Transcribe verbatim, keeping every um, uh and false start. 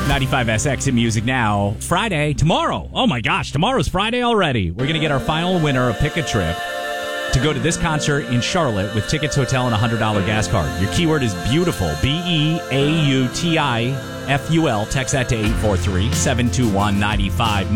ninety-five S X in Music Now. Friday, tomorrow. Oh my gosh, tomorrow's Friday already. We're going to get our final winner of Pick a Trip to go to this concert in Charlotte with tickets, hotel, and a one hundred dollars gas card. Your keyword is beautiful. B E A U T I F U L. Text that to eight four three, seven two one, nine five